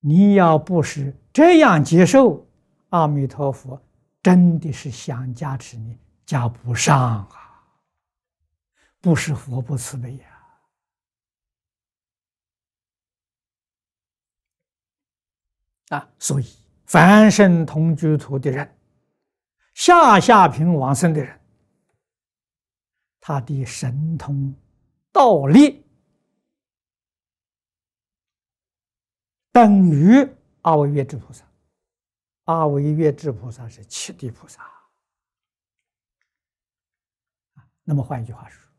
你要不是这样接受，阿弥陀佛真的是想加持你，加不上啊！不是佛不慈悲呀！所以凡圣同居土的人，下品往生的人，他的神通道力等于阿惟越致菩萨。阿惟越致菩萨是七地菩萨。那么换一句话说，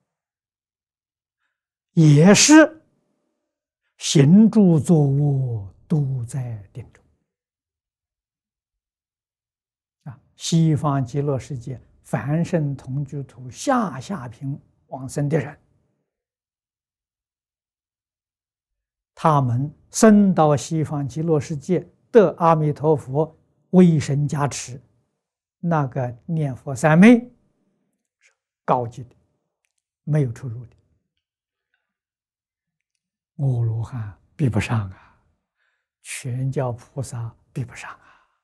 也是行住坐卧都在定中。西方极乐世界凡圣同居土下品往生的人，他们生到西方极乐世界得阿弥陀佛威神加持，那个念佛三昧是高级的，没有出入的。阿罗汉比不上啊，全教菩萨比不上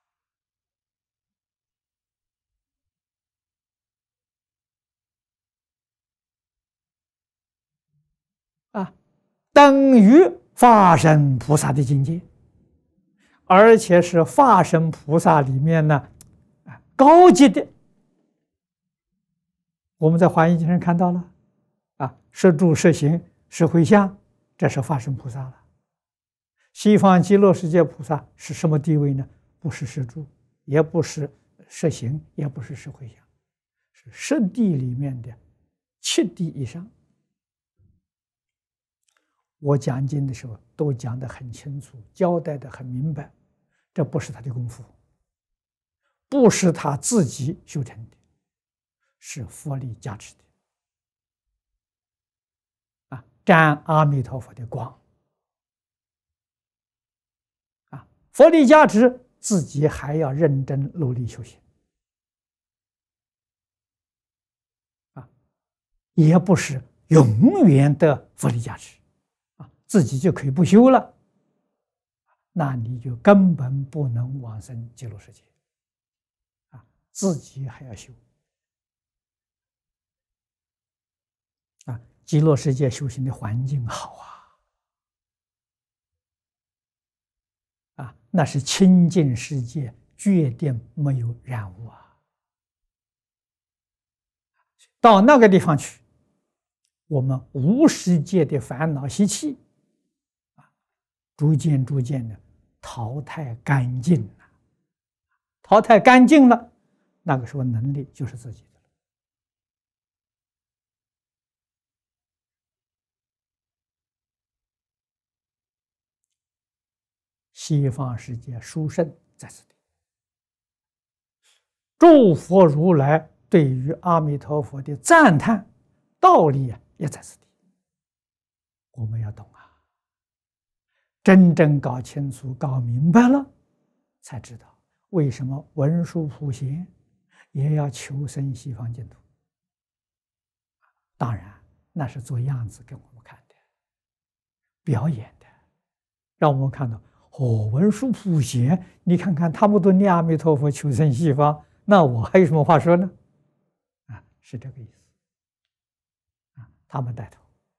啊！等于法身菩萨的境界，而且是法身菩萨里面呢高级的。我们在华严经上看到了摄住、摄行、摄回向，这是法身菩萨了。西方极乐世界菩萨是什么地位呢？不是摄住，也不是摄行，也不是摄回向，是摄地里面的七地以上。我讲经的时候都讲得很清楚，交代得很明白，这不是他的功夫，不是他自己修成的，是佛力加持的沾阿弥陀佛的光佛力加持，自己还要认真努力修行也不是永远的佛力加持自己就可以不修了，那你就根本不能往生极乐世界自己还要修极乐世界修行的环境好那是清净世界，决定没有染污到那个地方去，我们无世界的烦恼习气逐渐的淘汰干净了，淘汰干净了，那个时候能力就是自己的了。西方世界殊胜在此地，诸佛如来对于阿弥陀佛的赞叹道理也在此地，我们要懂真正搞清楚、搞明白了，才知道为什么文殊普贤也要求生西方净土。当然，那是做样子给我们看的，表演的，让我们看到文殊普贤，你看看他们都念阿弥陀佛求生西方，那我还有什么话说呢？是这个意思他们带头。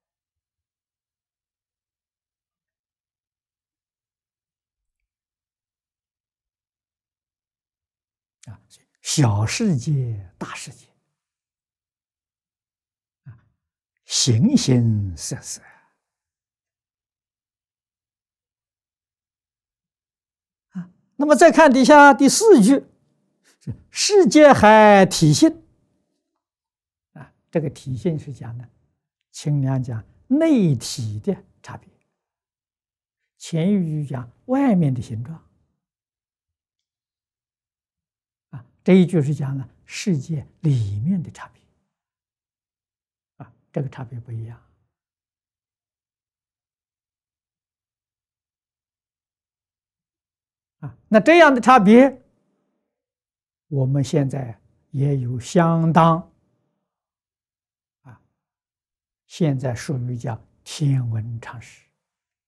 小世界大世界形形色色那么再看底下第4句，世界海体性这个体性是讲的清凉讲内体的差别，前一句讲外面的形状这一句是讲了世界里面的差别这个差别不一样那这样的差别，我们现在也有相当现在属于叫天文常识